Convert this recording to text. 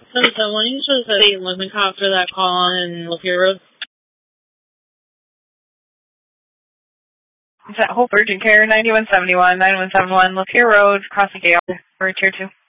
Someone you should have said Lippincott for that call on Lapeer Road. Is that Hope Urgent Care, 9171, 9171, Lapeer Road, Crossing Gale, for Tier 2.